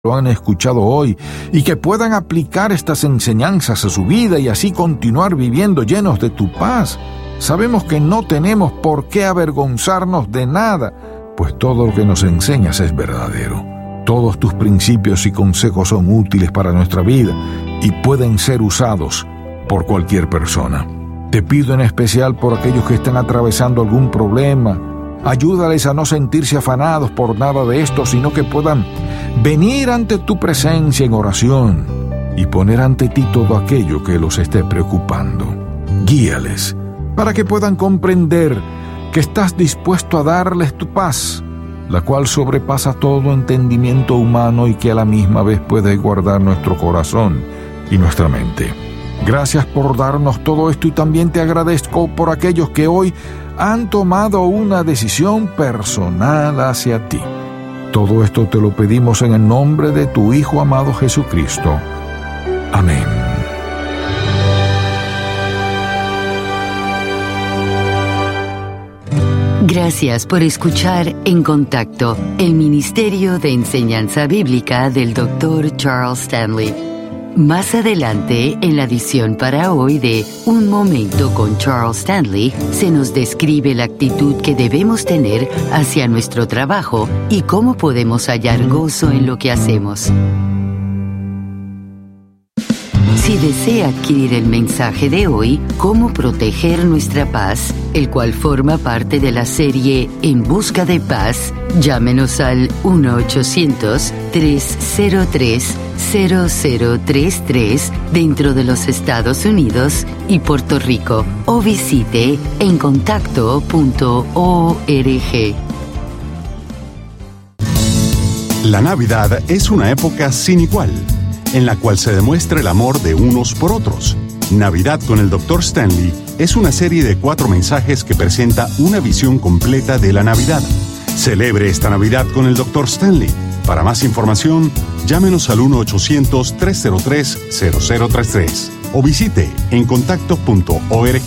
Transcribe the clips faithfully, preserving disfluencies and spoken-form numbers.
lo han escuchado hoy y que puedan aplicar estas enseñanzas a su vida y así continuar viviendo llenos de tu paz. Sabemos que no tenemos por qué avergonzarnos de nada, pues todo lo que nos enseñas es verdadero. Todos tus principios y consejos son útiles para nuestra vida y pueden ser usados por cualquier persona. Te pido en especial por aquellos que están atravesando algún problema. Ayúdales a no sentirse afanados por nada de esto, sino que puedan venir ante tu presencia en oración y poner ante ti todo aquello que los esté preocupando. Guíales para que puedan comprender que estás dispuesto a darles tu paz, la cual sobrepasa todo entendimiento humano y que a la misma vez puede guardar nuestro corazón y nuestra mente. Gracias por darnos todo esto y también te agradezco por aquellos que hoy han tomado una decisión personal hacia ti. Todo esto te lo pedimos en el nombre de tu Hijo amado Jesucristo. Amén. Gracias por escuchar En Contacto, el Ministerio de Enseñanza Bíblica del doctor Charles Stanley. Más adelante, en la edición para hoy de Un Momento con Charles Stanley, se nos describe la actitud que debemos tener hacia nuestro trabajo y cómo podemos hallar gozo en lo que hacemos. Si desea adquirir el mensaje de hoy, Cómo proteger nuestra paz, el cual forma parte de la serie En Busca de Paz, llámenos al uno ochocientos, tres cero tres, cero cero tres tres dentro de los Estados Unidos y Puerto Rico o visite en contacto punto org. La Navidad es una época sin igual, en la cual se demuestra el amor de unos por otros. Navidad con el doctor Stanley es una serie de cuatro mensajes que presenta una visión completa de la Navidad. Celebre esta Navidad con el doctor Stanley. Para más información, llámenos al uno ochocientos, tres cero tres, cero cero tres tres o visite en contacto punto org.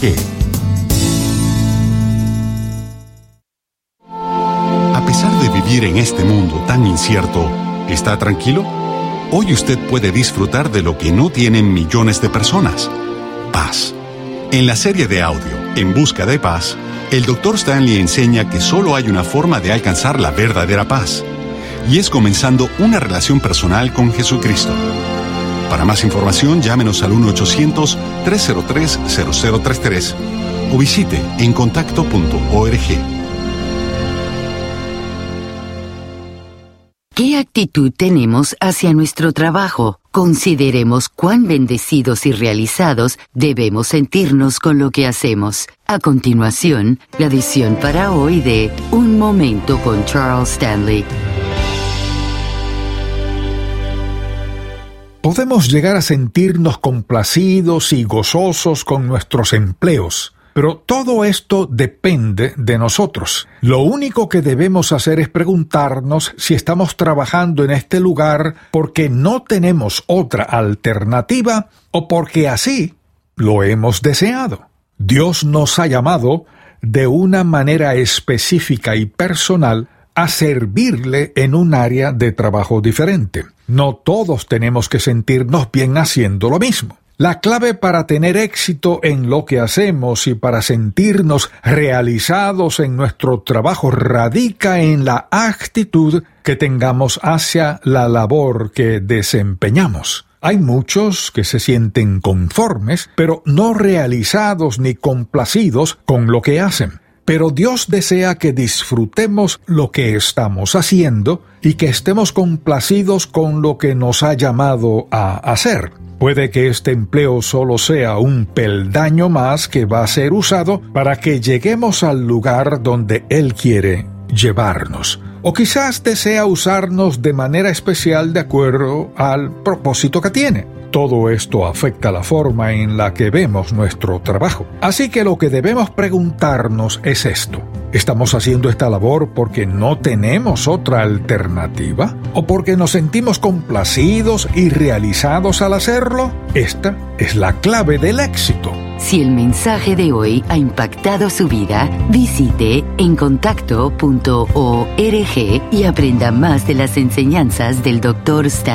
A pesar de vivir en este mundo tan incierto, ¿está tranquilo? Hoy usted puede disfrutar de lo que no tienen millones de personas: paz. En la serie de audio En Busca de Paz, el doctor Stanley enseña que solo hay una forma de alcanzar la verdadera paz, y es comenzando una relación personal con Jesucristo. Para más información, llámenos al uno ochocientos, tres cero tres, cero cero tres tres o visite en contacto punto org. ¿Qué actitud tenemos hacia nuestro trabajo? Consideremos cuán bendecidos y realizados debemos sentirnos con lo que hacemos. A continuación, la edición para hoy de Un Momento con Charles Stanley. Podemos llegar a sentirnos complacidos y gozosos con nuestros empleos, pero todo esto depende de nosotros. Lo único que debemos hacer es preguntarnos si estamos trabajando en este lugar porque no tenemos otra alternativa o porque así lo hemos deseado. Dios nos ha llamado de una manera específica y personal a servirle en un área de trabajo diferente. No todos tenemos que sentirnos bien haciendo lo mismo. La clave para tener éxito en lo que hacemos y para sentirnos realizados en nuestro trabajo radica en la actitud que tengamos hacia la labor que desempeñamos. Hay muchos que se sienten conformes, pero no realizados ni complacidos con lo que hacen. Pero Dios desea que disfrutemos lo que estamos haciendo y que estemos complacidos con lo que nos ha llamado a hacer. Puede que este empleo solo sea un peldaño más que va a ser usado para que lleguemos al lugar donde Él quiere llevarnos. O quizás desea usarnos de manera especial de acuerdo al propósito que tiene. Todo esto afecta la forma en la que vemos nuestro trabajo. Así que lo que debemos preguntarnos es esto: ¿estamos haciendo esta labor porque no tenemos otra alternativa? ¿O porque nos sentimos complacidos y realizados al hacerlo? Esta es la clave del éxito. Si el mensaje de hoy ha impactado su vida, visite encontacto punto org y aprenda más de las enseñanzas del doctor Stan